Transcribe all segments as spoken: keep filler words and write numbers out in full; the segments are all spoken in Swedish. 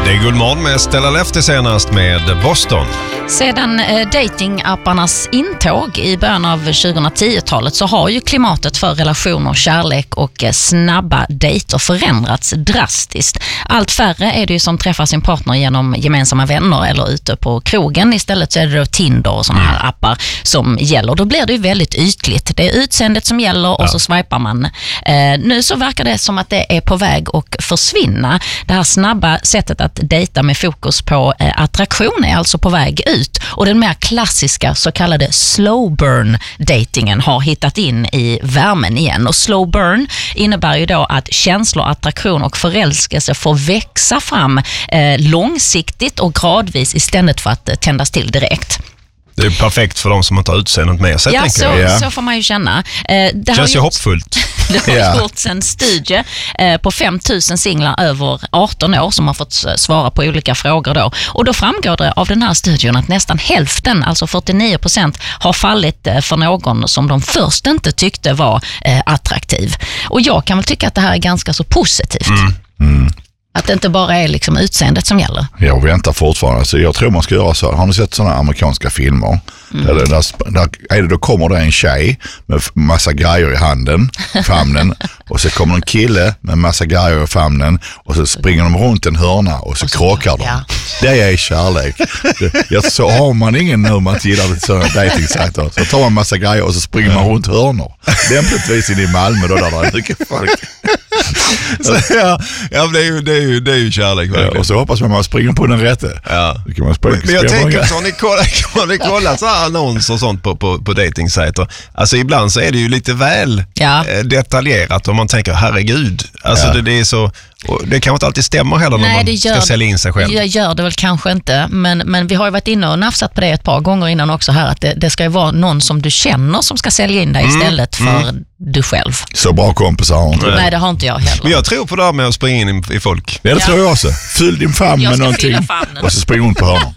Det är Guldmorgon med Stella Lefty senast med Boston. Sedan eh, datingapparnas intåg i början av tjugohundratio-talet så har ju klimatet för relationer, kärlek och eh, snabba dejter förändrats drastiskt. Allt färre är det ju som träffar sin partner genom gemensamma vänner eller ute på krogen. Istället så är det då Tinder och sådana här appar som gäller. Då blir det ju väldigt ytligt. Det är utseendet som gäller och ja. så swipar man. Eh, nu så verkar det som att det är på väg att försvinna. Det här snabba sättet att dejta med fokus på eh, attraktion är alltså på väg ut. Och den mer klassiska så kallade slow burn datingen har hittat in i värmen igen. Och slow burn innebär ju då att känslor, attraktion och förälskelse får växa fram eh, långsiktigt och gradvis istället för att eh, tändas till direkt. Det är perfekt för de som inte har utseendet med sig, ja, tänker så, jag. Ja, så får man ju känna. Eh, det känns ju gjort, hoppfullt. Det har ja. gjorts en studie eh, på fem tusen singlar över arton år som har fått svara på olika frågor då. Och då framgår det av den här studien att nästan hälften, alltså fyrtionio procent, har fallit eh, för någon som de först inte tyckte var eh, attraktiv. Och jag kan väl tycka att det här är ganska så positivt. Mm. Mm. Att det inte bara är liksom utseendet som gäller. Jag väntar fortfarande. Så jag tror man ska göra så. Har ni sett sådana amerikanska filmer? Mm. Där, där, där, där, då kommer det en tjej med massa grejer i handen, famnen. Och så kommer en kille med massa grejer i famnen. Och så springer de runt en hörna och så, och så krockar de. Ja. Det är kärlek. Det, så har man ingen nu man gillar sådana dejtingsajter. Så tar man massa grejer och så springer man runt hörnor. Lämpligtvis in i Malmö då, där det är mycket folk. Så, ja, ja det, är ju, det, är ju, det är ju kärlek. Ja, och så hoppas man att man springer på den rätte. Ja. Kan man springa, men jag tänker, så har ni kollat, har ni kollat så här annonser och sånt på, på, på dejtingsajter? Alltså ibland så är det ju lite väl ja. detaljerat och man tänker, herregud. Alltså ja. det, det är så... Och det kan inte alltid stämma heller när Nej, man det gör, ska sälja in sig själv. Jag gör det väl kanske inte, men, men vi har ju varit inne och nafsat på det ett par gånger innan också här, att det, det ska ju vara någon som du känner som ska sälja in dig mm, istället för mm. du själv. Så bra kompisar har inte. Nej, det har inte jag heller. Men jag tror på det här med att springa in i, i folk. Ja, det ja. tror jag också. Fyll din famn med någonting och så spring runt på hörnor.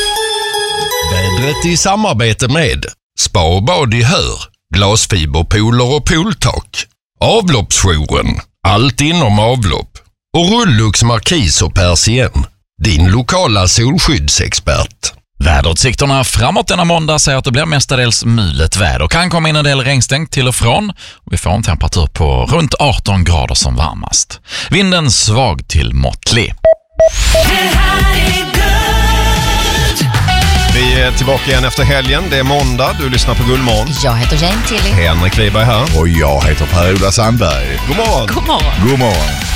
Vädret i samarbete med Spa och bad i Hör, glasfiberpooler och pooltak, avloppsjouren, allt inom avlopp och Rullux Markis och Persien, din lokala solskyddsexpert. Väderutsikterna framåt denna måndag säger att det blir mestadels mulet väder. Kan komma in en del regnstänk till och från. Vi får en temperatur på runt arton grader som varmast. Vinden svag till måttlig. Vi är tillbaka igen efter helgen. Det är måndag. Du lyssnar på Guldmorgon. Jag heter Jane Tilly. Henrik Wiberg här. Och jag heter Per-Ola Sandberg. God morgon. God morgon. God morgon.